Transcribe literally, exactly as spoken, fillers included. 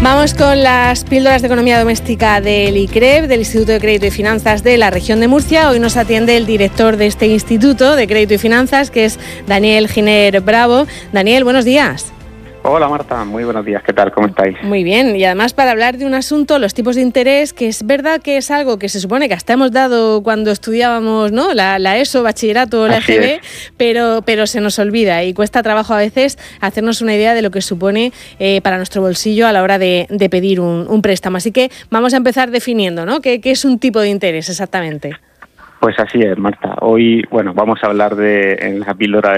Vamos con las píldoras de economía doméstica del I C R E F, del Instituto de Crédito y Finanzas de la región de Murcia. Hoy nos atiende el director de este Instituto de Crédito y Finanzas, que es Daniel Giner Bravo. Daniel, buenos días. Hola Marta, muy buenos días, ¿qué tal? ¿Cómo estáis? Muy bien, y además para hablar de un asunto, los tipos de interés, que es verdad que es algo que se supone que hasta hemos dado cuando estudiábamos, ¿no? la, la ESO, bachillerato, la E G B, pero, pero se nos olvida y cuesta trabajo a veces hacernos una idea de lo que supone eh, para nuestro bolsillo a la hora de, de pedir un, un préstamo. Así que vamos a empezar definiendo, ¿no? ¿Qué, qué es un tipo de interés exactamente? Pues así es, Marta. Hoy, bueno, vamos a hablar de en la píldora